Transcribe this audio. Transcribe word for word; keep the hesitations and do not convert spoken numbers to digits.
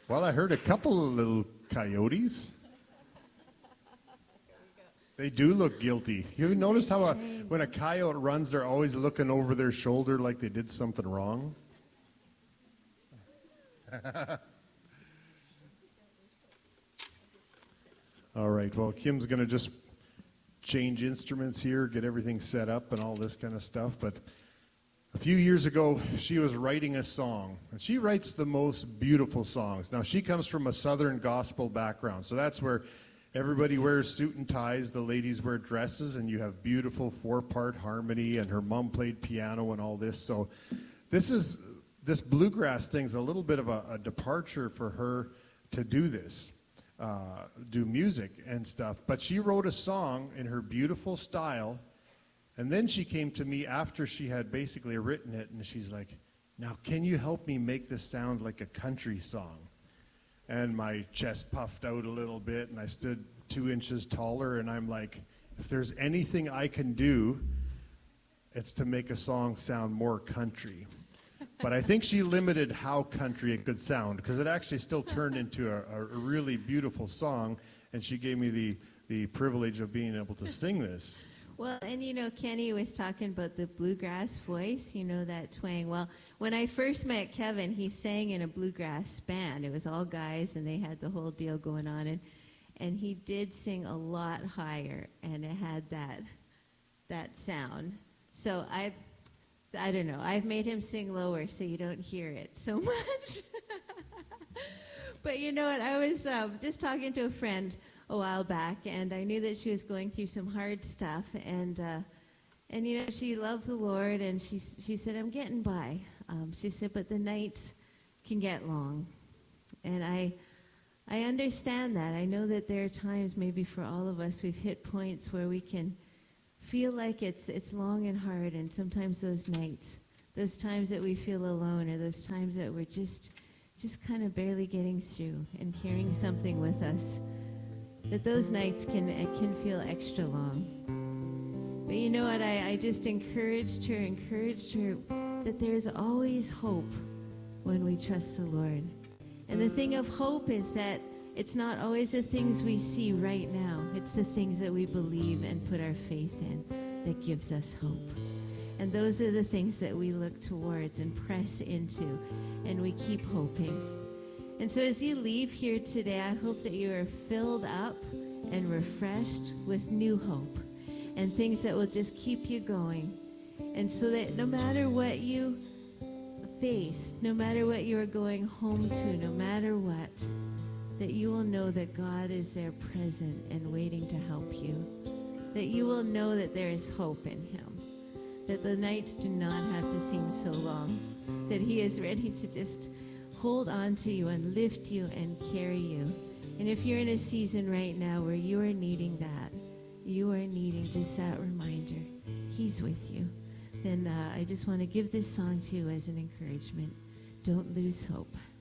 Well, I heard a couple of little coyotes. They do look guilty. You notice how a, when a coyote runs, they're always looking over their shoulder like they did something wrong? All right, well, Kim's going to just change instruments here, get everything set up and all this kind of stuff. But a few years ago, she was writing a song. And she writes the most beautiful songs. Now, she comes from a Southern gospel background. So that's where everybody wears suit and ties. The ladies wear dresses. And you have beautiful four-part harmony. And her mom played piano and all this. So this is this bluegrass thing's a little bit of a, a departure for her to do this. Uh, do music and stuff. But she wrote a song in her beautiful style, and then she came to me after she had basically written it, and she's like, now can you help me make this sound like a country song? And my chest puffed out a little bit, and I stood two inches taller, and I'm like, if there's anything I can do, it's to make a song sound more country. But I think she limited how country it could sound, because it actually still turned into a, a really beautiful song, and she gave me the, the privilege of being able to sing this. Well, and you know, Kenny was talking about the bluegrass voice, you know, that twang. Well, when I first met Kevin, he sang in a bluegrass band. It was all guys, and they had the whole deal going on, and and he did sing a lot higher, and it had that that sound. So I... I don't know. I've made him sing lower so you don't hear it so much. But you know what? I was um, just talking to a friend a while back, and I knew that she was going through some hard stuff. And, uh, and you know, she loved the Lord, and she, she said, I'm getting by. Um, she said, but the nights can get long. And I, I understand that. I know that there are times, maybe for all of us, we've hit points where we can feel like it's it's long and hard, and sometimes those nights, those times that we feel alone, or those times that we're just just kind of barely getting through and carrying something with us, that those nights can can feel extra long. But you know what, I, I just encouraged her, encouraged her that there's always hope when we trust the Lord. And the thing of hope is that it's not always the things we see right now. It's the things that we believe and put our faith in that gives us hope. And those are the things that we look towards and press into, and we keep hoping. And so as you leave here today, I hope that you are filled up and refreshed with new hope and things that will just keep you going. And so that no matter what you face, no matter what you are going home to, no matter what, that you will know that God is there present and waiting to help you. That you will know that there is hope in Him. That the nights do not have to seem so long. That He is ready to just hold on to you and lift you and carry you. And if you're in a season right now where you are needing that, you are needing just that reminder, He's with you, then uh, I just want to give this song to you as an encouragement. Don't lose hope.